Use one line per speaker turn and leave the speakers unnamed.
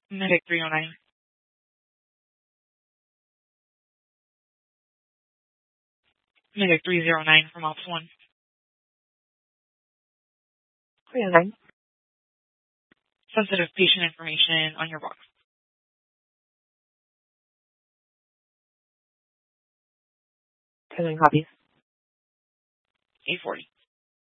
Medic 309. Medic 309 from Ops 1.
309.
Sensitive patient information on your box.
10 copies.
840.